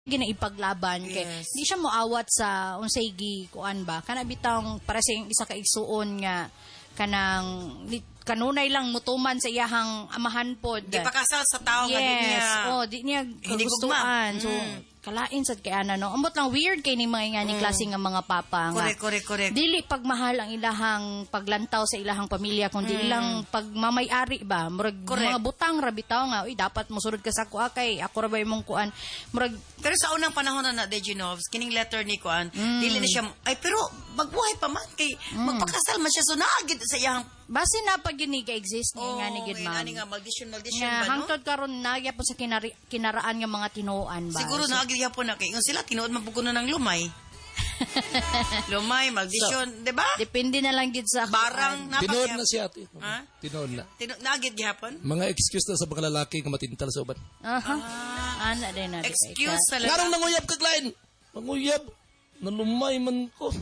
ginaipaglaban kay di siya moawat sa unsay kuan ba kana bitang para sa isa ka igsuon nga kanang kanunay lang mutuman sa iyahang amahan pod. Di pa kasal sa tao nga di niya. Di niya kagustuhan. So kalain sad kay ana no. Ambot lang weird kay ni mga ni klase nga mga papa nga. Correct. Dili pagmahal ang ilahang paglantaw sa ilahang pamilya kundi ilang pagmamay-ari ba. Murag mga butang ra bitaw nga uy dapat mosurod ka sa kuha kay ako ra ba imong kuan. Murag pero sa unang panahon na Dejinovs kining letter ni kuan dili na siya ay pero magbuhay pa man kay magpakasal man siya so naagid sa iyang base na pag yun ka-exist nga ni gid ma'am. Nga maldition nga, ba no? hangtod karon nagya po sa kinaraan nga mga tinuan ba. Siguro naagid yapon na kay sila tinuod man pugno ng lumay. Lumay, maldition, di ba? Depende na lang gid sa barang tinuod na siya ate. Ha? Tinuod na. Naagid gihapon? Mga excuse na sa mga lalaki nga matintal sa uban. Ana din na. Excuse sa lalaki. Ngarong nanguyab kag lain. Nanguyab. Nanumay man ko.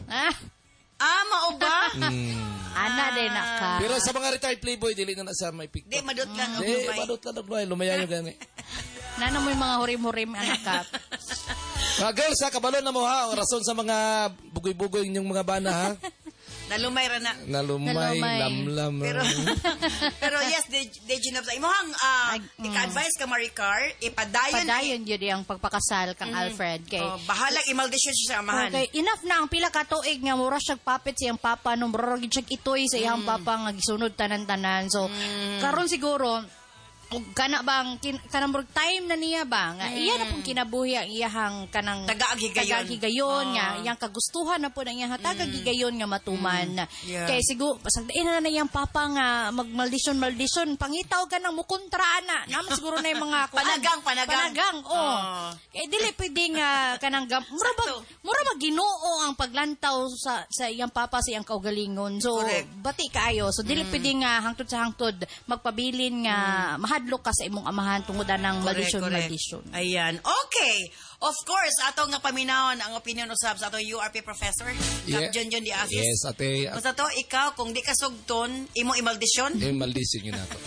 Mao ba? Ana din na ka. Pero sa mga retired playboy, dili na sa may pick. Di, madot lang ang lumay. lumay. Madot lang ang lumay. Lumayan yung gani. Nana mo yung mga hurim-hurim, anak ka. Mga girls, kabalo na mo ha. O rason sa mga bugoy-bugoy yung mga bana ha. Nalumay ra na. Nalumay, lamlam. Pero yes, Dejinovs, imohang ika-advise ka Maricar, padayon yun yung pagpakasal kang Alfred. Kay, bahalag imaldisyon siya sa amahan. Okay, enough na ang pila ka tuig nga mura siyang papit sa iyang papa nung mura siyang itoy sa iyang papa nga gisunod tanan-tanan. So, karon siguro, kana bang kanang time na niya ba nga iya na pong kinabuhi ang iyahang kanang tagagigayon nga iyang kagustuhan na po ng iyang tagagigayon nga matuman kay siguro pasagdain na iyang papa nga magmaldisyon pangitaw ka nang mukontra na naman siguro na yung mga panagang kay dili pwede nga kanang mura ba Ginoo ang paglantaw sa iyang papa sa iyang kaugalingon so bati kaayo so dili pwede nga hangtod sa hangtod magpabilin nga hadlo ka sa imong amahan tungodan ng maldisyon. Ayan. Okay. Of course, ato nga paminawon ang opinion usab sa ato URP professor. Kap John Di Asis. Yes, ate. Basta to, ikaw, kung di ka sugton, imo imaldisyon? Imaldisyon yun ato.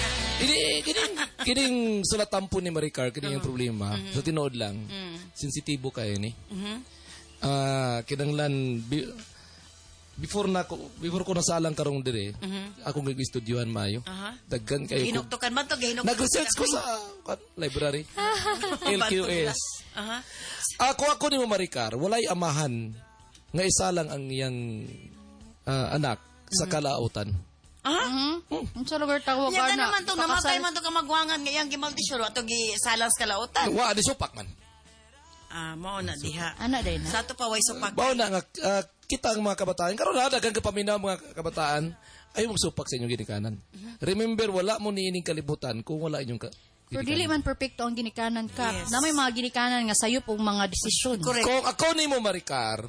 Kining sulatampo ni Maricar, kining yung problema. Sa tinood lang, sensitibo kayo ni. Kinanglan, before ko nasalang karong dire, ako nag-estudyohan mayo. Daggan kayo. Hinuktukan man to, nag-research ko sa library. LQS. Ako ni Maricar, walay amahan nga isa lang ang iyang anak sa kalautan. Sa lugar tawag ka na. Naman to, namatay man to kamagwangan nga iyang gimaldisyon ato gisalang sa kalautan. Wa, di supak man. Mao na diha. Ana din na. Sa ato pa way supak. Mao na nga kita ang mga kabataan. Karon na daghang kapaminaw mga kabataan ay magsupak sa inyong ginikanan. Remember wala mo niining kalibutan kung wala inyong pero dili man perfecto ang ginikanan ka. Na may mga ginikanan nga sayop og mga desisyon. Correct. Kung ako nimo Maricar,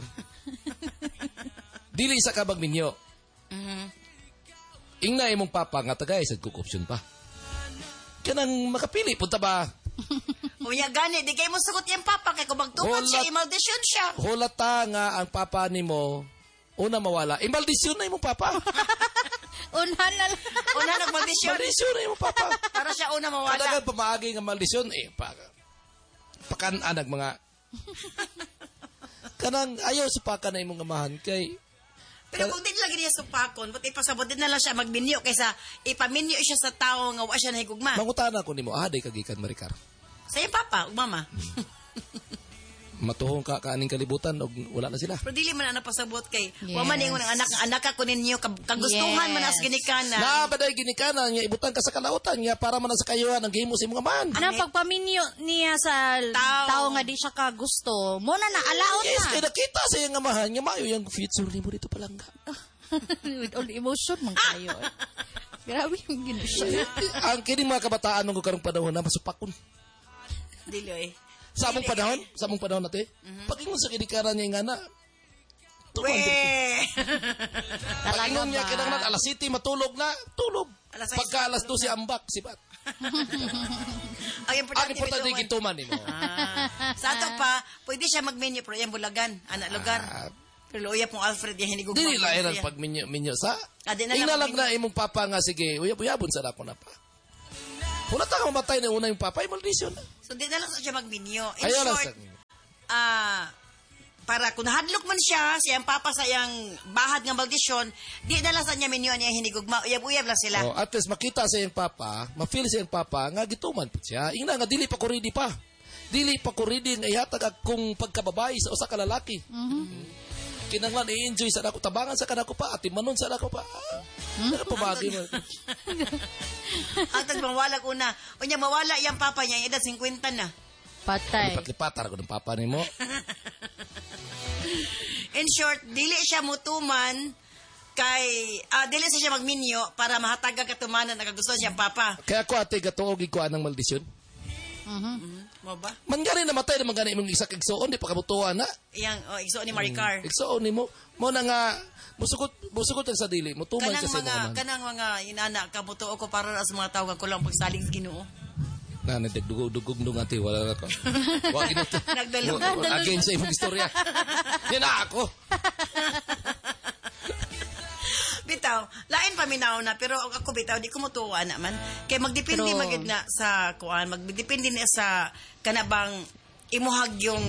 dili sa kabag minyo. Ingna imong papa nga tagay sa option pa. Kanang makapili punta ba? Unya gani, di kayo mo sugot yung papa kay kung magtungkol siya, imaldisyon siya. Hulata nga ang papa nimo una mawala. Imaldisyon na imong papa. Una nagmaldisyon. Maldisyon na imong papa. Para siya una mawala. Kadagan pamaagi nga maldisyon pakananag mga kanang ayaw supakan na imong amahan kay pero kung din lagi niya supakon, but ipasabot din na lang siya magminyo kaysa ipaminyo siya sa tao nga wa siya nahigugma. Mangutana ko nimo, day kagikan Maricar. Sa iyong papa, ug mama. Matuhong ka kaaning kalibutan og wala na sila. Pero dili man ana pasabot kay wa man ingon ang anak ka kunin niyo kagustuhan man as ginikanan. Na baday ginikanan nga ibutan ka sa kalautan nga para man sa kayuhan ang gihimo sa imong amahan. Ana pagpaminyo niya sa tao nga di siya ka gusto, mo na alaon na. Yes, kay nakita sa iyang amahan nga maayo yung future nimo dito palangga. With all emotion man kayo. Grabe yung ginisyon. Ang kining mga kabataan nung karong panahon na masupakon. Dili Sa among panahon natin, pag-ingon sa kinikaran niya nga na, pag-ingon niya kinanglan, alas 7 matulog na, tulog. Pagka alas 12 ambak, sibat. Ang importante yung gintuman mo. Sa ato pa, pwede siya mag-menu pero yung bulagan, anak lugar. Pero uyap mong Alfred yung hinigugma. Dili lang pag minyo sa. Inalag na imong papa nga, sige, uyab-uyabon sa ako na pa. Kung nata ka mamatay na una yung papa, ay maldisyon na. So, di na lang siya mag-minyo. Ayaw lang sa para kung hadlok man siya, siyang papa sa iyang bahad nga maldisyon, di dala sa niya minyo niya hinigugma, uyab-uyab lang sila. At least makita sa iyang papa, ma-feel sa iyang papa, nga gituman po siya. Ingna nga, dili pa ko ready pa. Dili pa ko ready nga ihatag akong pagkababae sa usa ka lalaki. Kinanglan, i-enjoy sa ako, tabangan sa kanako pa, atimanon sa ako pa. Pabagi mo. Ang mawala una. O niya, mawala iyang papa niya, edad 50 na. Patay. Lipat-lipatar ko ng papa ni mo. In short, dili siya mutuman kay dili siya magminyo para mahataga katumanan na kagusto siyang papa. Kaya ko ate gatuog ko anang maldisyon. Mo ba? Mangari namatay na mangani imong isa kigsoon di pa kabutuan na. Iyang igsoon ni Maricar. Igsoon nimo mo na nga musugot sa dili mutuman siya sa mga kanang mga inana kabutuo ko para sa mga tawag ko lang pagsalig Ginoo. Na nagdugog nung ate wala na ko. Wa ginot. Nagdalo. Again sa imong istorya. Yan na ako. Bitaw, lain paminaw na pero ako bitaw di ko mutuwa naman. Kay magdepende magid na sa kuan, magdepende na sa kanabang imuhag yung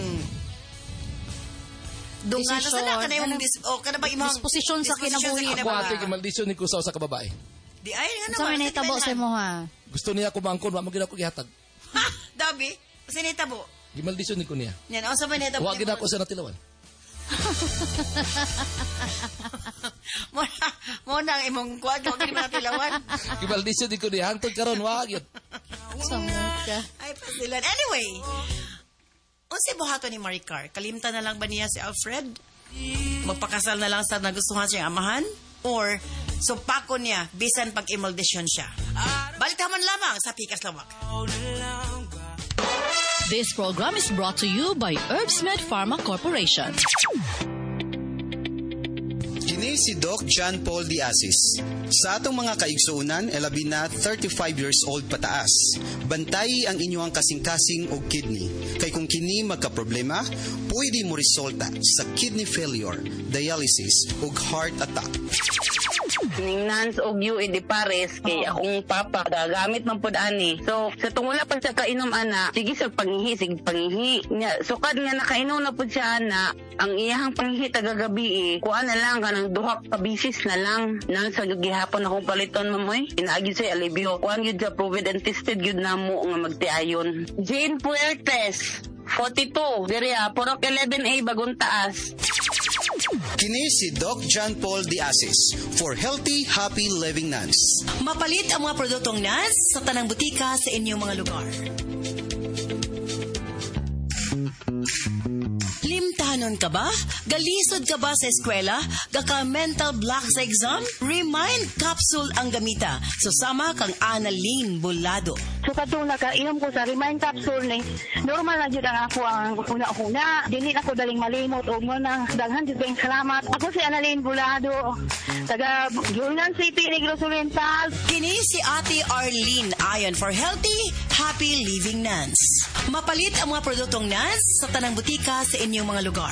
dungan sa kana imong kanabang imuhag disposisyon sa kinabuhi. Ako ate maldisyon ni kusaw sa kababae. Di ay nga Sa may nahitabo sa mo ha. Gusto niya kumangkon, wa mo gid ako gihatag. Ha, Dabi, sinitabo. Gimaldisyon ni ko niya. Yan, sa may nahitabo. Wa gid ako sa natilawan. Muna ang imong kuwan, huwag ka naman tilawan. Gimaldisyon ni ko niya, hantod karon wa gyud. Samot ka. Ay, pasilan. Anyway, unsay buhaton ni Maricar? Kalimtan na lang ba niya si Alfred? Magpakasal na lang sa nagustuhan siyang amahan? Or supakon niya bisan pag emaldisyon siya? Balitaman lamang sa Pikas Lawak. This program is brought to you by Herbsmed Pharma Corporation. Kini si Doc John Paul Diasis. Sa atong mga kaigsuunan, labi na 35 years old pataas. Bantayi ang inyong kasing-kasing o kidney. Kay kung kini magka-problema, pwede mo resulta sa kidney failure, dialysis o heart attack. Nans og UAD pares kay akong papa gagamit man pud ani. So sa tungod pa siya kainom ana, sige sa pangihi nya sukad nga nakainom na pud siya ana, ang iyahang pangihi tagagabi kuan na lang kanang duha ka bisis na lang nang sa gihapon akong paliton mamoy. Inaagi sa alibio. Kuan gyud sa proven and tested gyud namo nga magtiayon. Jane Puertes 42, Diria, Purok 11A, Bagong Taas. Kini si Doc John Paul Diasis for Healthy, Happy Living Nuns. Mapalit ang mga produktong NANS sa tanang butika sa inyong mga lugar. Limtanon ka ba? Galisod ka ba sa eskwela? Gaka-mental block sa exam? Remind Capsule ang gamita. Susama kang Annalyn Bulado. So katong nakainom ko sa Remind Capsule ni normal na jud ang ako ang una-una. Dili na ko daling malimot o mo na daghan jud kayong salamat. Ako si Annalyn Bulado, taga Gulnan City, Negros Oriental. Kini si Ate Arlene Ayon for Healthy, Happy Living Nuns. Mapalit ang mga produktong NANS sa tanang butika sa inyong mga lugar.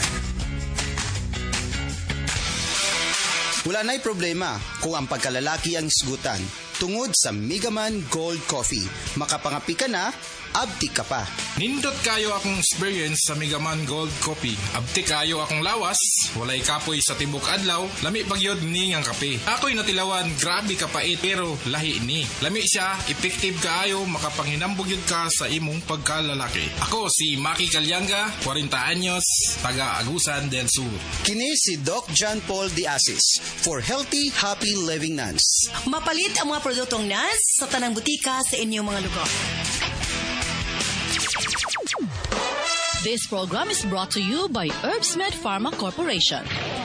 Wala na'y problema kung ang pagkalalaki ang isgutan. Tungod sa Megaman Gold Coffee, makapangapi ka na, abti ka pa. Nindot kayo akong experience sa Megaman Gold Coffee. Abti kayo akong lawas, walay kapoy sa tibok adlaw, lami pagyod ni ngang kape. Ako'y natilawan, grabe kapait, pero lahi ni. Lami siya, effective kaayo, makapanghinambog yun ka sa imong pagkalalaki. Ako si Maki Calyanga, 40 anyos, taga Agusan del Sur. Kini si Doc John Paul Diasis for Healthy, Happy Living Nuns. Mapalit ang mga produktong NANS sa tanang butika sa inyong mga lugar. This program is brought to you by Herbsmed Pharma Corporation.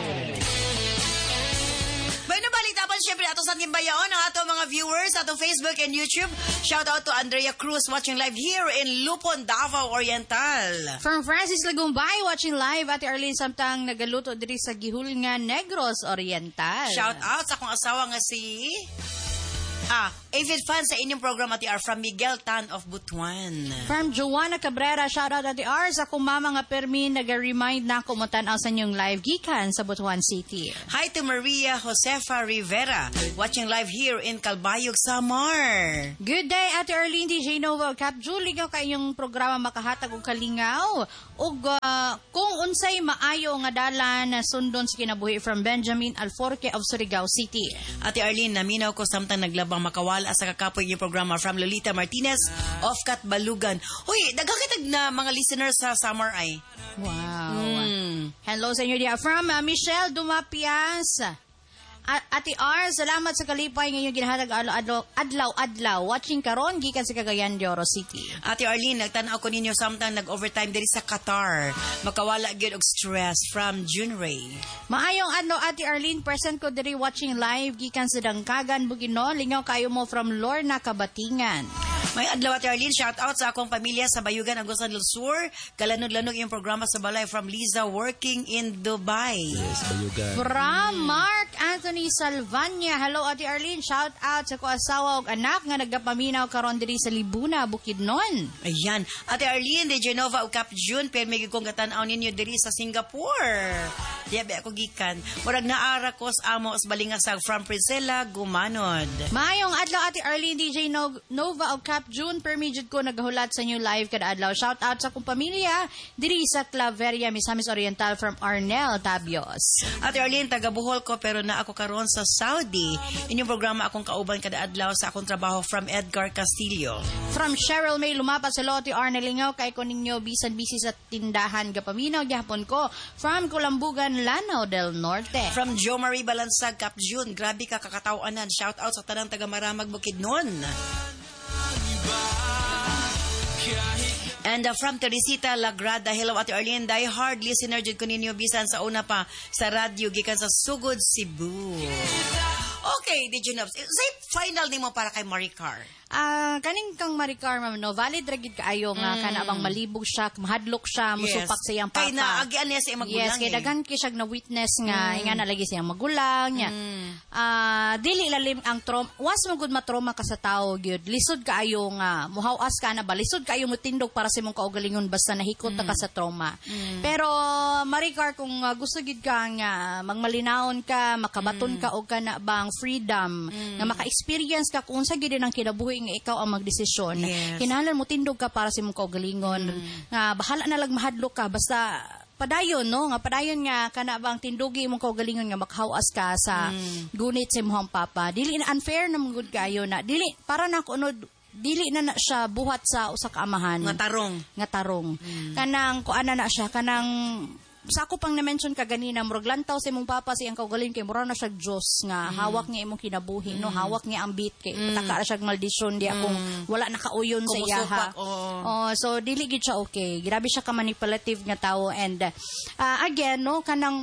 May nabalitapan siyempre ato sa Timbayaon ang ato mga viewers ato Facebook and YouTube. Shout out to Andrea Cruz watching live here in Lupon, Davao Oriental. From Francis Lagumbay, watching live, Ate Arlene samtang nagaluto diri sa Gihulngan, Negros Oriental. Shout out sa akong asawa nga si avid fan sa inyong program Ate R from Miguel Tan of Butuan. From Joanna Cabrera, shout out Ate R sa akong mama nga permi nag-remind na kumutan-aw sa inyong live gikan sa Butuan City. Hi to Maria Josefa Rivera, watching live here in Calbayog, Samar. Good day, Ate Arlene DJ Nova. Cap Julie, ikaw kayong programa makahatag og kalingaw. Og kung unsay maayo nga dalan sundon sa kinabuhi from Benjamin Alforque of Surigao City. Ate Arlene, naminaw ko samtang naglabang makawala sa kakapoy yung programa from Lolita Martinez of Katbalugan. Hoy, dagakitag na mga listeners sa Samar ay. Wow. Hello sa inyo dia. From Michelle Dumapias. Ate R, salamat sa kalipay ngayong ginhatag adlaw-adlaw. Watching karon gikan sa Cagayan de Oro City. Ate Arlene, nagtanaw ko ninyo samtang nag-overtime diri sa Qatar. Makawala gyud og stress from Junray. Maayong adlaw Ate Arlene, present ko diri watching live gikan sa Dangkagan, Bugino. Lingaw kayo mo from Lorna, Kabatingan. May adlaw Ate Arlene, shout out sa akong pamilya sa Bayugan, Agusan del Sur. Kalanod-lanog yung programa sa balay from Liza working in Dubai. Yes, Bayugan. From Mark Anthony Salvania. Hello Ate Arlene, shout out sa ko asawa ug anak nga nagapaminaw karon diri sa Libuna, Bukidnon. Ayan, Ate Arlene de Genova ug Cap June, pero may kong gatan-aw ninyo diri sa Singapore. Diyabe ako gikan. Murag naara ko sa amo sa balingasag from Priscilla Gumanod. Mayong adlaw Ate Arlene DJ Nova ug Cap June, permijud ko nagahulat sa new live kada adlaw. Shout out sa akong pamilya diri sa Claveria, Misamis Oriental from Arnel Tabios. Ate Arlene, taga Bohol ko pero na ako karon sa Saudi. Inyong programa akong kauban kada adlaw sa akong trabaho from Edgar Castillo. From Cheryl May Lumapas sa Loti Arnelingaw, kay ko ninyo bisan busy sa tindahan gapaminaw gyapon ko from Kulambugan, Lanao del Norte. From Jo Marie Balansag, Cap June, grabe ka kakatawanan. Shout out sa tanang taga Maramag, Bukidnon. And from Teresita Lagrada, hello Ate Arlene, die hard listener jud ko ninyo bisan sa una pa sa radyo gikan sa Sugod, Cebu. Okay, did you know? Say final nimo para kay Maricar. Kaning kang Maricar, ma'am, no, valid ragid kaayo nga kana bang malibog siya, mahadlok siya, musupak sa iyang papa. Kay naagian niya sa iyang magulang. Yes, kay daghan kay siya na witness nga inga na lagi siyang magulang niya. Dili lalim ang trauma. Was mo gud matrauma ka sa tao gyud. Lisod kaayo nga muhawas ka na ba? Lisod kaayo mutindog para sa imong kaugalingon basta nahikot ka sa trauma. Pero Maricar, kung gusto gid ka nga magmalinaon ka, makabaton ka og kana bang freedom, nga maka-experience ka kung sa gid ang kinabuhi nga ikaw ang magdesisyon. Yes. Kinahanglan mo tindog ka para sa imong kaugalingon. Nga bahala na lang mahadlok ka basta padayon, no? Nga padayon nga kana bang tindugi imong kaugalingon nga makahawas ka sa gunit sa imong papa. Dili na unfair na mangud kayo na dili para na kunod dili na siya buhat sa usa ka amahan. Nga tarong. Kanang kuana na siya kanang sa ako pang na-mention ka ganina, murag lantaw sa imong papa sa iyang kaugalingon kay mura na siya Diyos nga hawak niya imong kinabuhi, no? Hawak niya ang bit kay taka ra siya maldisyon di akong wala nakauyon sa iya ha. So dili gid siya okay. Grabe siya ka manipulative nga tawo and again, no,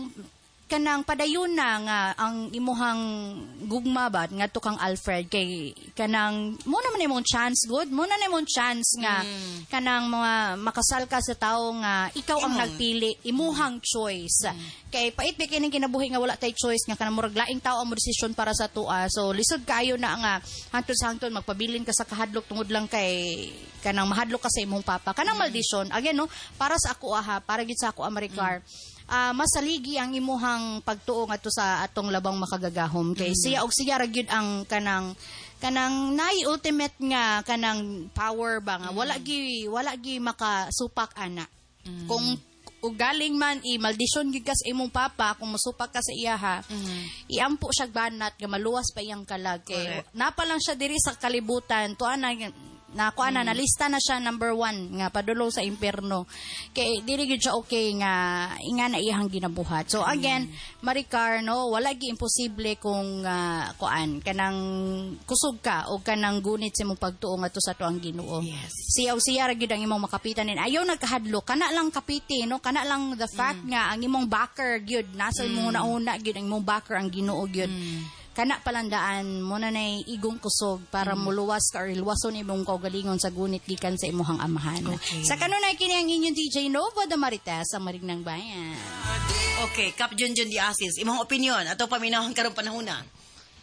kanang padayon na nga ang imuhang gugma ba nga to kang Alfred kay kanang mo naman imong chance good mo na imong chance nga kanang mga makasal ka sa tao nga ikaw ang nagpili imuhang choice kay pait ba kining kinabuhi nga wala tay choice nga kanang murag laing tao ang desisyon para sa tua so lisod kaayo na nga hangtod sa hangtod magpabilin ka sa kahadlok tungod lang kay kanang mahadlok ka sa imong papa kanang maldisyon again no para sa ako para gid sa ako Maricar masaligi ang imuhang pagtuo ngadto sa atong labang makagagahom kay siya og siya ra gyud ang kanang naay ultimate nga kanang power ba nga wala gi makasupak ana kung galing man maldisyon gyud ka sa imong papa kung mosupak ka sa iya ha iampo siya banat nga maluwas pa iyang kalag kay napa lang siya diri sa kalibutan tuana na kuana na lista na siya number 1 nga padulong sa impierno kay dili gyud siya okay nga inga na iyang ginabuhat so again Maricar no wala gi imposible kung kuan kanang kusog ka o kanang gunit sa imong pagtuo ngadto sa tuang Ginoo siya ra gyud ang imong makapitan ayaw nagkahadlok kana lang kapiti no kana lang the fact nga ang imong backer gyud nasa imong una gyud ang imong backer ang Ginoo gyud kana palandaan mo na nay igong kusog para muluwas ka or ilwason imong kaugalingon sa gunit gikan sa imuhang amahan. Sa kanunay kini ang inyong DJ Nova de Marites sa Marignang Bayan. Okay, Cap Junjun Di Asis, imong opinion ato paminawon karon panahona.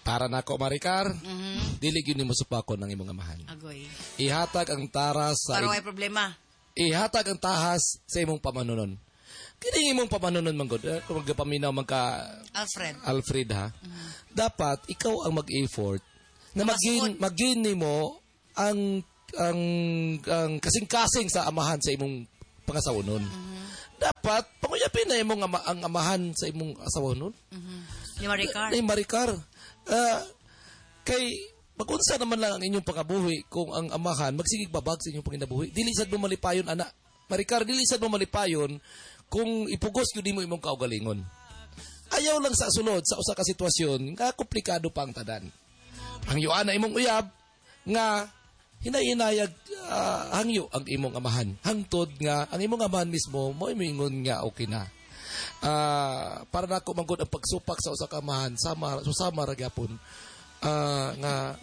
Para nako Maricar, dili gyud nimo supakon ng imong amahan. Agoy. Ihatag ang taras sa Para may problema. ihatag ang tahas sa imong pamanunon. Kini imong pamanunon man gud, kung magapaminaw man ka Alfred ha. Dapat ikaw ang mag-effort na magin nimo ang kasing-kasing sa amahan sa imong pangasawonon. Dapat panguyapin na imong ang amahan sa imong asawonon. Ni Maricar. Kay magunsa naman lang ang inyong pangabuhi kung ang amahan magsigig babag sa inyong panginabuhi. Dili sad mo malipayon ana. Maricar, dili sad mo malipayon kung ipugos gyud mo imong kaugalingon. Ayaw lang sa sulod sa usa ka sitwasyon nga komplikado pa ang tanan. Ang yuana imong uyab nga hinay-hinayag hangyo ang imong amahan. Hangtod nga ang imong amahan mismo mo ingon nga okay na. Para nako manggod ang pagsupak sa usa ka amahan sama ra gyapon. Nga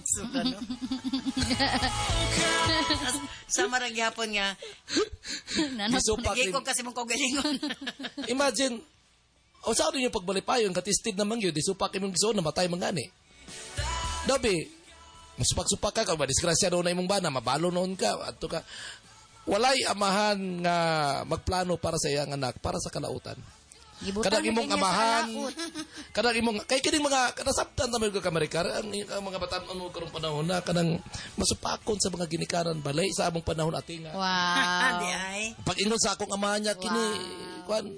sama ra gyapon nga nagiko kasi mong kaugalingon. Imagine sa ano yung pagbalipayon katistid naman yun disupak imong gisoon namatay mangani. Dabi masupak-supak ka ba disgrasya do na imong bana mabalo noon ka adto ka walay amahan nga magplano para sa iyang anak para sa kalautan. Kadang imong amahan, kadang imong kay kining mga kanasabtan ta ka Maricar ang mga batan-on mo karong panahon na kanang masupakon sa mga ginikanan balay sa among panahon atinga. Wow. Pag ingon sa akong amahan niya kini kwan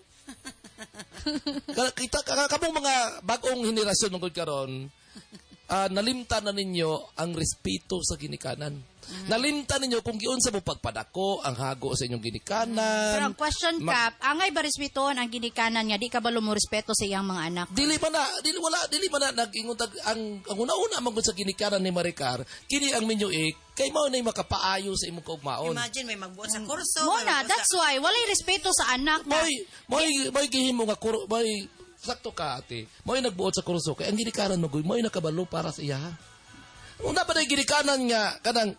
kita kamong mga bagong henerasyon mong karon nalimtan na ninyo ang respeto sa ginikanan. Nalimtan ninyo kung giunsa mo pagpadako ang hago sa inyong ginikanan. Pero ang question Kap, angay ba respetuhon ang ginikanan nga di ka ba mo respeto sa iyang mga anak? Dili man na nag-ingutag ang una-una man sa ginikanan ni Maricar, kini ang minyo kay mao nay makapaayo sa imong kaugmaon. Imagine may magbuot sa kurso. Mona, that's why walay respeto sa anak. Moy gihimo nga moy sakto ka ate. Mo'y nagbuot sa kurso kay ang ginikanan mo mo'y nakabalo para sa iya. Una pa day ginikanan nga kanang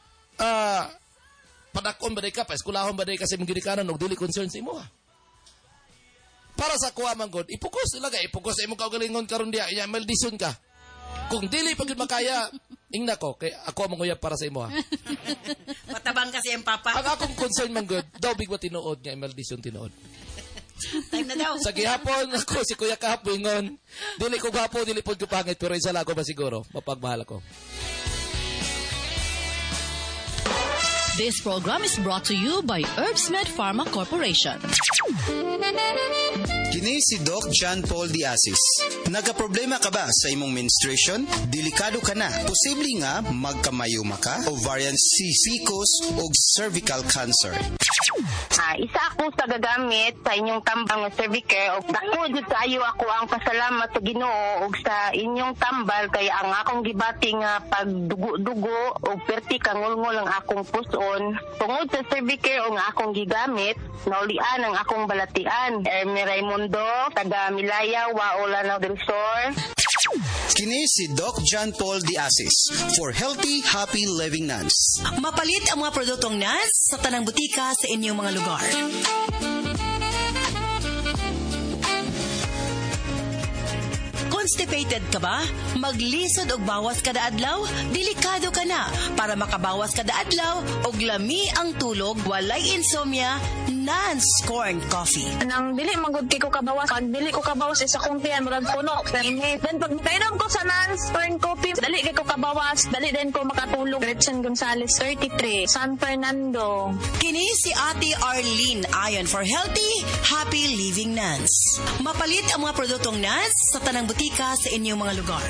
padakon ba day ka pa eskwelahon ba day kasi mong ginikanan og dili concern sa imo. Para sa kuha man gud ipugos sa imong kaugalingon karon diha iya maldison ka. Kung dili pag makaya ingna ko kay ako ang uyab para sa imo ha. Matabang kasi ang papa. Ang akong concern man gud daw big ba tinuod nga maldison tinuod. Time na daw. Sa gihapon ako si Kuya Kap ingon dili ko gwapo dili pod ko pangit pero isa lang ako ba siguro mapagmahal ako. This program is brought to you by Herbsmed Pharma Corporation. Kini si Doc John Paul Diasis. Nagaproblema ka ba sa imong menstruation? Delikado ka na. Posible nga magkamayuma ka, ovarian cyst o cervical cancer. Isa ako sa gagamit sa inyong tambang nga Cervicare og dako jud kaayo ako ang pasalamat sa Ginoo og sa inyong tambal kay ang akong gibati nga pagdugo-dugo og perti kangulngol ang akong puson tungod sa Cervicare og nga akong gigamit naulian ang akong balatian. Ermi Raimundo, taga Milaya, Waola del Sur. Kini si Doc John Paul Diasis for Healthy, Happy Living Nuns. Mapalit ang mga produktong NANS sa tanang butika sa inyong mga lugar. Constipated ka ba? Maglisod og bawas kada adlaw? Delikado ka na. Para makabawas kada adlaw og lami ang tulog, walay insomnia, NANS Corn Coffee. Nang dili magud kay ko kabawas, pag dili ko kabawas isa kong tiyan murag puno. Then pag kainom ko sa NANS Corn Coffee, dali kay ko kabawas, dali din ko makatulog. Gretchen Gonzalez 33, San Fernando. Kini si Ate Arlene ayon for Healthy, Happy Living NANS. Mapalit ang mga produktong NANS sa tanang butika sa inyong mga lugar.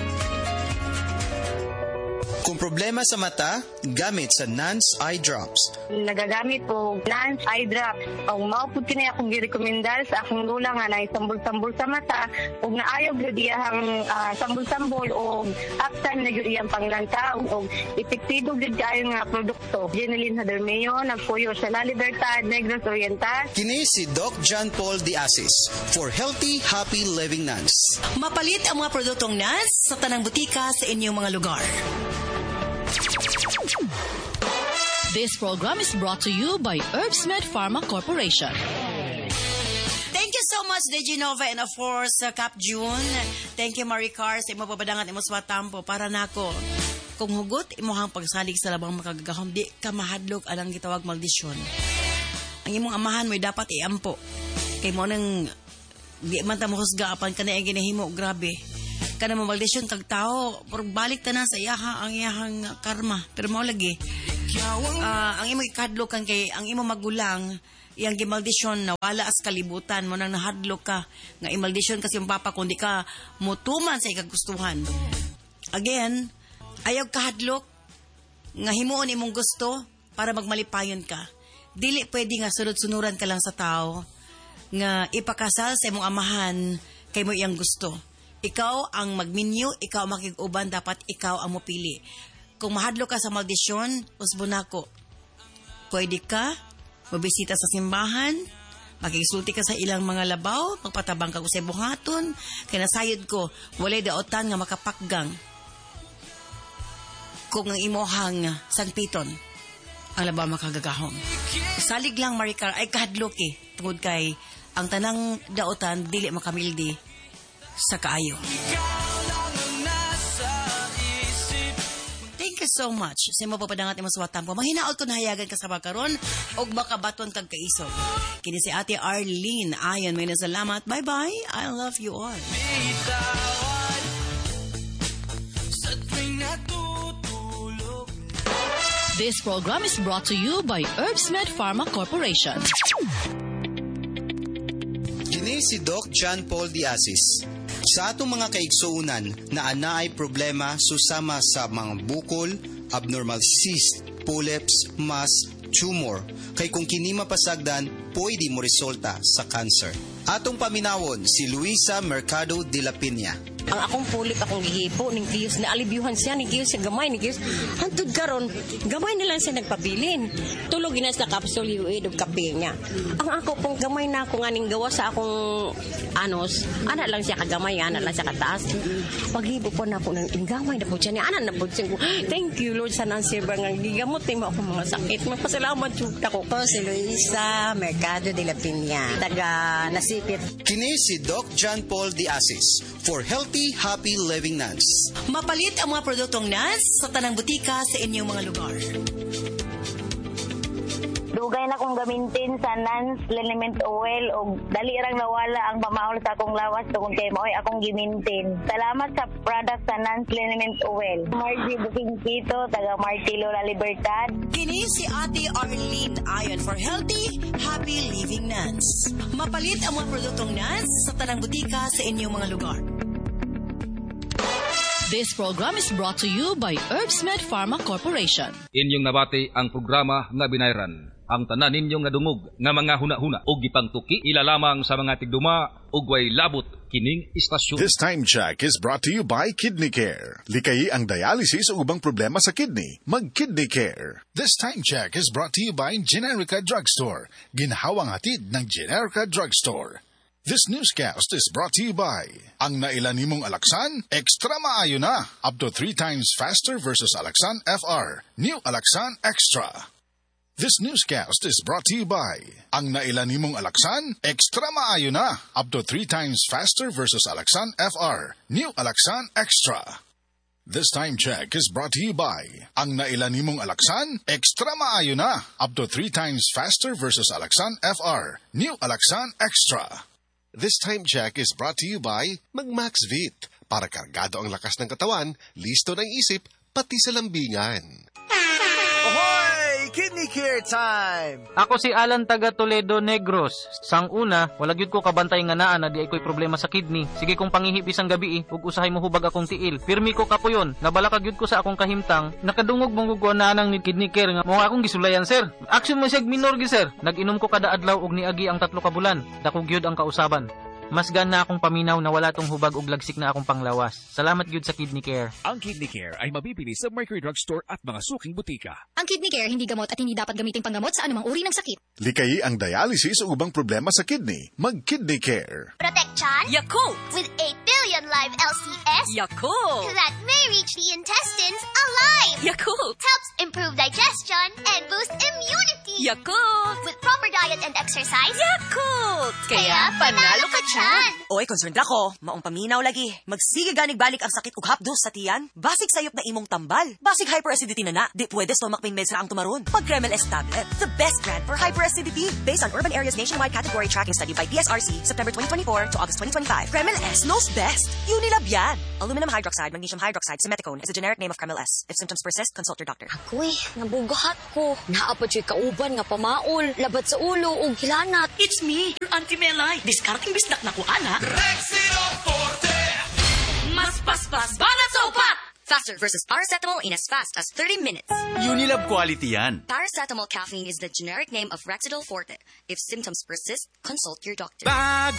Kung problema sa mata, gamit sa NANS Eye Drops. Nagagamit ko NANS Eye Drops. Ang maupod kini akong girekomendar sa akong lula nga na sambol-sambol sa mata ug naayog gyud iyang sambol-sambol o aktan na gyud iyang panglanta ug epektibo gyud kayo nga produkto. Jenilyn Hadermeo nagpuyo sa La Libertad, Negros Oriental. Kini si Doc John Paul Diasis for Healthy, Happy Living Nuns. Mapalit ang mga produktong NANS sa tanang butika sa inyong mga lugar. This program is brought to you by Herbsmed Pharma Corporation. Thank you so much, Deginova, and of course, Cap June. Thank you, Maricar, sa imo pabadangan, imo swatampo, para nako. Kung hugot, imuhang pagsalig sa labang makagagahom, di ka mahadlok alang gitawag maldisyon. Ang imong amahan mo'y dapat iampo. Kay mo nang, di man ta mahusga, apan ka na yung ginahimo, grabe. Kana mo maldisyon kag tao, balik ta na sa iyaha ang iyahang karma. Pero mo lagi, ang imo ikadlokan kay ang imo magulang, iyang gimaldisyon na wala as kalibutan mo nang nahadlok ka nga imaldisyon kasi yung papa kundi ka mutuman sa ikagustuhan. Again, ayaw kahadlok nga himuon imong gusto para magmalipayon ka. Dili pwede nga sunod-sunuran ka lang sa tao nga ipakasal sa imong amahan kay mo iyang gusto. Ikaw ang magminyo, ikaw ang makig-uban, dapat ikaw ang mupili. Kung mahadlok ka sa maldisyon, usbonako. Pwede ka mabisita sa simbahan, makisulti ka sa ilang mga labaw, magpatabang ka ko sa buhaton, kaya nasayod ko, walay daotan nga makapakgang. Kung ang imohang sangpiton, ang labaw makagagahom. Salig lang, Maricar, ay kahadlok tungod kay, ang tanang daotan, dili makamildi sa kaayo. Thank you so much. Sa mga papadangat ni maswatan po. Mahinaot ko nahayagan ka sa pagkaroon o makabaton kag kaisog. Kini si Ate Arlene. Ayon, may nasalamat. Bye-bye. I love you all. This program is brought to you by Herbsmed Pharma Corporation. Kini si Doc John Paul Diasis. Sa atong mga kaigsuunan na anaay problema susama sa mga bukol, abnormal cyst, polyps, mass, tumor, kay kung kini mapasagdan, pwede mo resulta sa cancer. Atong paminawon si Luisa Mercado de la Piña. Ang akong pulik akong gihipo ning Giyos na alibyuhan siya ni Giyos sa gamay ni Giyos. Hantod karon, gamay na lang siya nagpabilin. Tulog ina sa capsule UAID og kape niya. Ang ako pong gamay na ako nganing gawa sa akong anos, ana lang siya kagamay, ana lang siya kataas. Paghibo po na ako ng gamay na po siya niya, ana na po siya ko. Thank you Lord sa nansi ba nga gigamot mo ako mga sakit. Magpasalamat jud ako ko si Luisa Mercado de la Piña, taga Nasipit. Kini si Doc John Paul Diasis for Healthy Happy Living Nuns. Mapalit ang mga produktong nuts sa tanang butika sa inyong mga lugar. Dugay na kong gamintin sa Nance Liniment Oil o dali rang nawala ang pamaol sa akong lawas tungod kay maoy akong gimintin. Salamat sa product sa Nance Liniment Oil. Margie Booking Kito, taga Martilo La Libertad. Kini si Ate Arlene ayon for Healthy Happy Living Nuns. Mapalit ang mga produktong nuts sa tanang butika sa inyong mga lugar. This program is brought to you by Herbsmed Pharma Corporation. Inyong nabati ang programa nga binayran. Ang tanan ninyong nga dungog nga mga huna-huna o gipangtuki ilalamang sa mga tigduma ug way labot kining istasyon. This time check is brought to you by Kidney Care. Likayi ang dialysis o ubang problema sa kidney. Mag-Kidney Care. This time check is brought to you by Generica Drugstore. Ginhawang hatid ng Generica Drugstore. This newscast is brought to you by ang nailan nimong Alaxan, extra maayo na. Up to 3 times faster versus Alaxan FR. New Alaxan Extra. This newscast is brought to you by ang nailan nimong Alaxan, extra maayo na. Up to 3 times faster versus Alaxan FR. New Alaxan Extra. This time check is brought to you by ang nailan nimong Alaxan, extra maayo na. Up to 3 times faster versus Alaxan FR. New Alaxan Extra. This time check is brought to you by Mag-Maxvit. Para kargado ang lakas ng katawan, listo ng isip, pati sa lambingan. Ahoy! Kidney Care time! Ako si Alan taga Toledo Negros. Sang una, wala gyud ko kabantay nga naa na di ay ko'y problema sa kidney. Sige kong pangihip isang gabi ug usahay mo hubag akong tiil. Pirmi ko kapuyon, nabala ka gyud ko sa akong kahimtang. Nakadungog mong guguan na nang Kidney Care nga mo akong gisulayan sir. Action mo sig minor gi sir. Nag-inom ko kada adlaw og niagi ang 3 ka bulan. Dako gyud ang kausaban. Mas gana akong paminaw na wala tong hubag ug lagsik na akong panglawas. Salamat gyud sa Kidney Care. Ang Kidney Care ay mabibili sa Mercury Drugstore at mga suking butika. Ang Kidney Care hindi gamot at hindi dapat gamitin panggamot sa anumang uri ng sakit. Likayi ang dialysis o ubang problema sa kidney. Mag-Kidney Care. Protection. Yakult. With 8 billion live LCS. Yakult. That may reach the intestines alive. Yakult. Helps improve digestion and boost immunity. Yakult. With proper diet and exercise. Yakult. result. Kaya panalo ka dyan. Oy, concerned ako. Maong paminaw lagi. Magsige ganig balik ang sakit ug hapdos sa tiyan. Basig sayop na imong tambal. Basig hyperacidity na. Di pwede stomach pain meds ra ang tumaron. Pag Kremel S tablet, the best brand for hyperacidity. Based on Urban Areas Nationwide Category Tracking Study by PSRC, September 2024 to August 2025. Kremel S knows best. Unilab yan. Aluminum hydroxide, magnesium hydroxide, simeticone is a generic name of Kremel S. If symptoms persist, consult your doctor. Agoy, nabugahat ko. Naapad siya'y kauban nga pamaol, labat sa ulo ug hilanat. It's me, your Auntie Melay. Discarding bisnak na ko, ana. Rexidol Forte! Mas paspas, banat sa upat! Faster versus paracetamol in as fast as 30 minutes. Unilab quality yan. Paracetamol caffeine is the generic name of Rexidol Forte. If symptoms persist, consult your doctor.